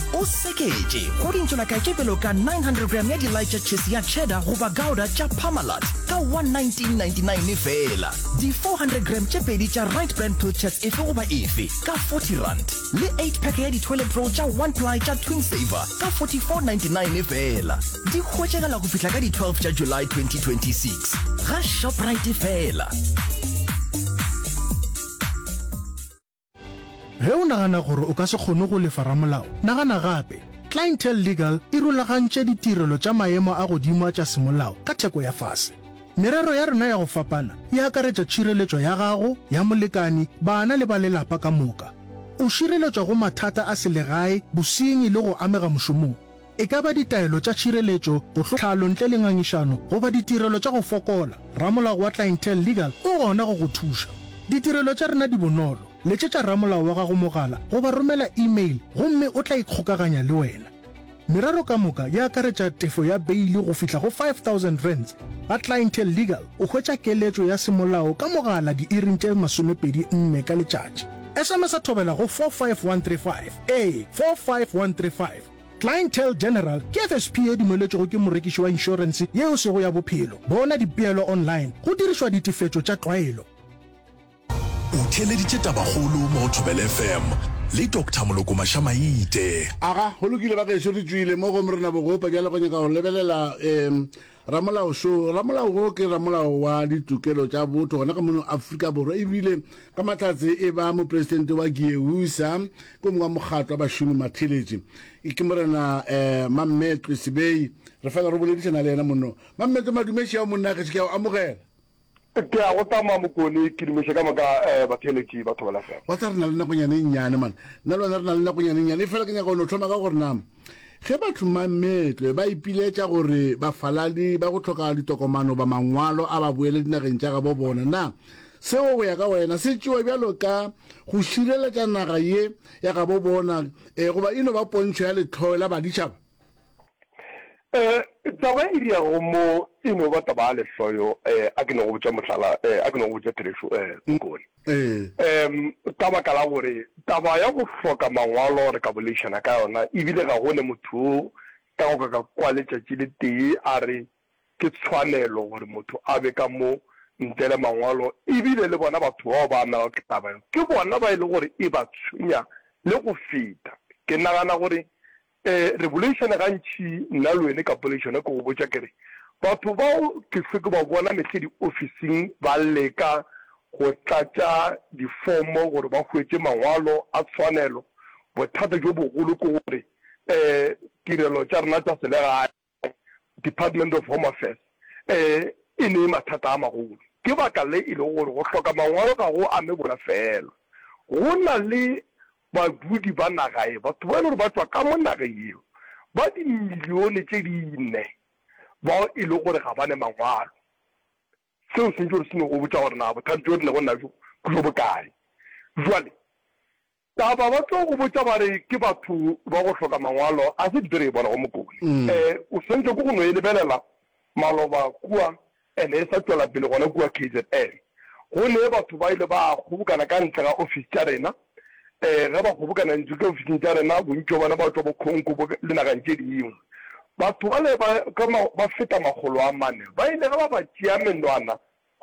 o seketje go dintšola ka kepelo ka 900 gram ya di-lighter cheese ya cheddar goba gouda tša Parmalat ka 119.99 fela, di 400 gram tše pedi tša right brand pilchards efe goba efe ka 40 rand, le 8 pack ya di-toilet roll tša 1 ply tša Twin Saver ka 44.99 fela. Di hwetšagala go fihla ka di 12 tša July 2026 ga Shoprite fela. Ge o nagana gore o ka se kgone go lefa ramolao, nagana gape. Clientele Legal e rulagantše ditirelo tša maemo a godimo tša semolao ka theko ya fase. Merero ya rena ya go fapana e akaretša tšhireletšo ya gago, ya molekani, bana le ba lelapa ka moka. O šireletšwa go mathata a selegae, bosenyi le go amega mošomong. E ka ba ditaelo tša tšhireletšo go tlhalo ntle le ngangišano goba ditirelo tša go fokola. Ramolao wa Clientele Legal o gona go go thuša. Ditirelo tša rena di bonolo. Letšetša ramolao wa gago mogala goba romela email gomme o tla ikgokaganya le wena. Merero ka moka ya akaretša tefo ya beili go fihla go 5,000 rands. Ga Clientele Legal o hwetša keletšo ya semolao ka mogala di-iring tše 24 ka letšatši. SMS a thobela go 45135 45135. Clientele General ke FSP e dumeletšego ke morekiši wa inšorense yeo sego ya bophelo. Bona dipeelo online go dirišwa ditefetšo tša tlwaelo. O theleditše tabagolo mo Thobela FM le Dr. Moloko Mashamaite. Aga go lokile ba ke re tswile mo go mrena bogopa ke le go nyaka go lebelela ramolao show. Ramolao go ke ramolao wa ditukelo tša botho gona ka mono Afrika Borwa ebile ka matlhatse e ba mo president wa Gieusa ko mongwa mokgatlo wa bašomi matheletše e ke morena Mametlo Sibei re fela re boledišana le ena mono. Mametlo madumeši ya monna ke se ke amogela ke a go tama mokone ke dimeše ka maka batheletši ba Thobela FM. wa tsa re na le nakonyane e nnyane man nna le wena re na le nakonyane e nnyane e fela ke nyaka ono thoma ka gore nama ge batho Mametlo ba ipiletša gore bafaladi ba go tlhoka ditokomano ba mangwalo a ba boele dinageng tša ga bo bona na seo go ya ka wena se tšewa bjalo ka go šireletša naga ye ya ga bo bona goba eno ba pontšho ya letlhoe la baditšhaba. Taba e diago mo eno ba taba a lehloyo a ke no go botša mohlala a ke no go botša Tereso Nkone taba ka la gore taba ya go hloka mangwalo re ka bolešana ka yona ebile ga gone motho ka go ka kwa letšatši le tee a re ke tshwanelo gore motho a be ka mo ntle le mangwalo ebile le bona batho bao ba amega ke taba ke bona ba e le gore e ba tshwenya le go feta. Ke nagana gore revolution gantši nna le wene ka polation ke go botša kere batho bao ke se ke ba bona mehle di-officing ba leka go tlatša difomo gore ba hwetše mangwalo a tshwanelo. Bothata jo bogolo ke gore tirelo tša rena tša selegae Department of Home Affairs e ne mathata a magolo ke baka le e le gore go hloka mangwalo ga go ame bona fela go na le badudi ba nagae batho ba e le gore ba tswa ka mo nageng eo ba dimilione tše dinne bao e le gore ga bane mangwalo. Seo se ntse re sene go botša gore na bothata jo dine go nna jo jo bokae. Jwale taba ba tlo go botša ba re ke batho ba go hloka mangwalo a se dire e bona go mokone o sentse ko go no e lebelela maloba kua ene e sa tswela pele gona kua KZN go ne batho ba ile ba kgobokana ka ntle ga office tša rena ge ba kgobokana ntse ka officing tša rena bontši bana ba tswa bokgonko le nagang tše dingwe batho ba le ba feta 400 ba ile ge ba ba tšea menwana